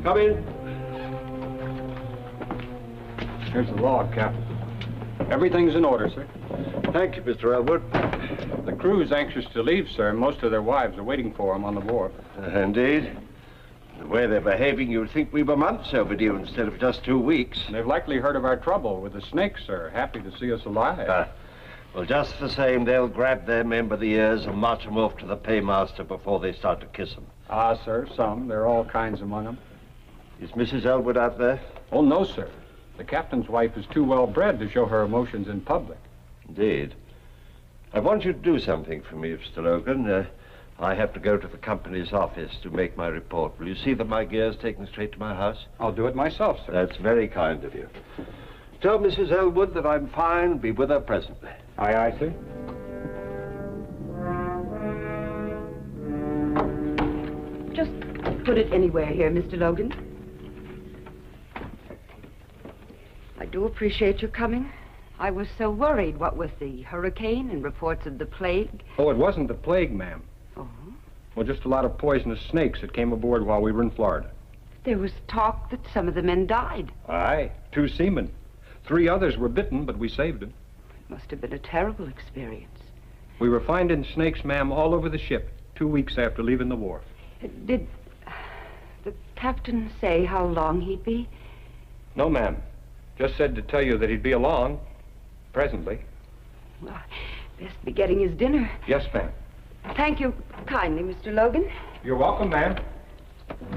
Come in. Here's the log, Captain. Everything's in order, sir. Thank you, Mr. Elwood. The crew's anxious to leave, sir. Most of their wives are waiting for them on the wharf. Indeed. The way they're behaving, you'd think we were months overdue instead of just 2 weeks. They've likely heard of our trouble with the snakes, sir. Happy to see us alive. Well, just the same, they'll grab their men by the ears and march them off to the paymaster before they start to kiss them. Ah, sir, some. There are all kinds among them. Is Mrs. Elwood out there? Oh, no, sir. The captain's wife is too well bred to show her emotions in public. Indeed. I want you to do something for me, Mr. Logan. I have to go to the company's office to make my report. Will you see that my gear's taken straight to my house? I'll do it myself, sir. That's very kind of you. Tell Mrs. Elwood that I'm fine. Be with her presently. Aye, aye, sir. Just put it anywhere here, Mr. Logan. I do appreciate your coming. I was so worried, what with the hurricane and reports of the plague. Oh, it wasn't the plague, ma'am. Oh? Well, just a lot of poisonous snakes that came aboard while we were in Florida. There was talk that some of the men died. Aye, 2 seamen. 3 others were bitten, but we saved them. It must have been a terrible experience. We were finding snakes, ma'am, all over the ship 2 weeks after leaving the wharf. Did the captain say how long he'd be? No, ma'am. Just said to tell you that he'd be along presently. Well, best be getting his dinner. Yes, ma'am. Thank you kindly, Mr. Logan. You're welcome, ma'am.